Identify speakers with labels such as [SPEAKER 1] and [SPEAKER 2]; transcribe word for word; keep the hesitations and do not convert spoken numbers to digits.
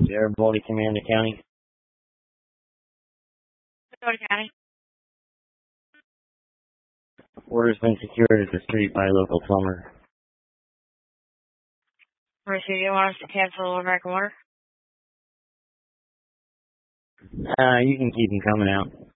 [SPEAKER 1] Garibaldi, Commander County.
[SPEAKER 2] Garibaldi County.
[SPEAKER 1] Order's been secured at the street by a local plumber.
[SPEAKER 2] Receive, you want us to cancel American Water?
[SPEAKER 1] Uh, you can keep them coming out.